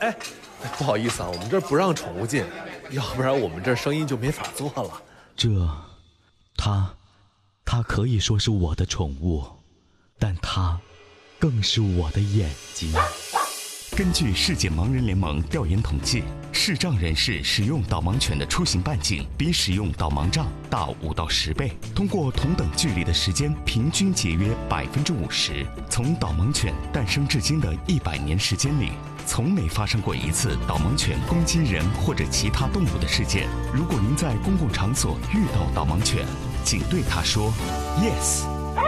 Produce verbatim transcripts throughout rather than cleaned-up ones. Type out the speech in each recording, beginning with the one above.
哎，不好意思啊，我们这儿不让宠物进，要不然我们这生意就没法做了。 这，它，它可以说是我的宠物，但它，更是我的眼睛。 根据世界盲人联盟调研统计，视障人士使用导盲犬的出行半径比使用导盲杖大五到十倍，通过同等距离的时间，平均节约百分之五十。从导盲犬诞生至今的一百年时间里，从没发生过一次导盲犬攻击人或者其他动物的事件。如果您在公共场所遇到导盲犬，请对它说 yes。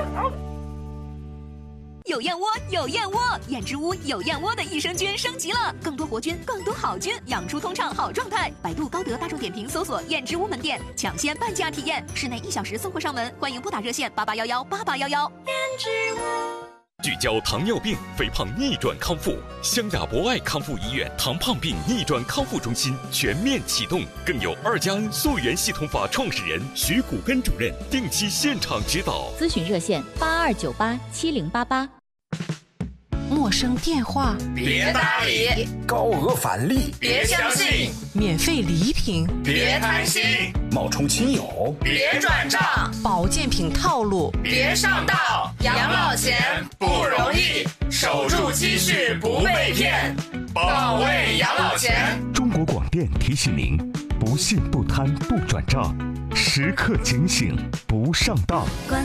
有燕窝，有燕窝，燕之屋有燕窝的益生菌升级了，更多活菌，更多好菌，养出通畅好状态。百度、高德、大众点评搜索燕之屋门店，抢先半价体验，室内一小时送货上门。欢迎拨打热线八八幺幺八八幺幺。燕之屋。 聚焦糖尿病、肥胖逆转康复，湘雅博爱康复医院糖胖病逆转康复中心全面启动，更有二加 N 溯源系统法创始人徐谷根主任定期现场指导。 咨询热线八二九八七零八八。 陌生电话别搭理， 高额返利别相信， 免费礼品别贪心， 冒充亲友别转账， 保健品套路别上当。养老钱不容易，守住积蓄不被骗，保卫养老钱。 中国广电提醒您：不信不贪不转账，时刻警醒不上当。